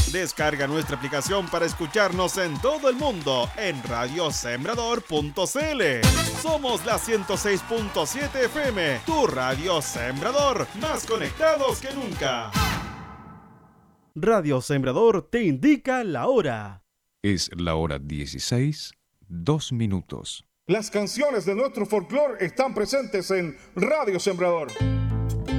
Descarga nuestra aplicación para escucharnos en todo el mundo en radiosembrador.cl. Somos la 106.7 FM, tu radio Sembrador, más conectados que nunca. Radio Sembrador te indica la hora. Es la hora 16, 2 minutos. Las canciones de nuestro folclore están presentes en Radio Sembrador.